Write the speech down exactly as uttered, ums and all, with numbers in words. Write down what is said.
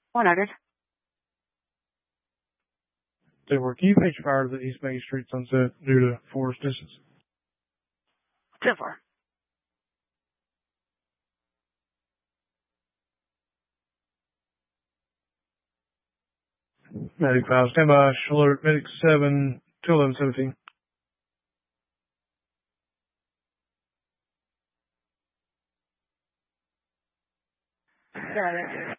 one hundred. ten four. Can you patch fire to the East Main Street Sunset due to forest distance? ten four. Medic five, stand by. Alert Medic seven, two eleven seventeen. Got it.